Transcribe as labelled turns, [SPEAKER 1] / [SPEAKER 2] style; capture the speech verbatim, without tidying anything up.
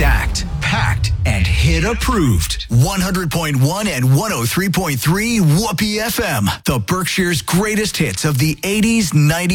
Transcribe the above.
[SPEAKER 1] Stacked, packed, and hit approved. one hundred point one and one oh three point three Whoopee F M. The Berkshire's greatest hits of the eighties, nineties,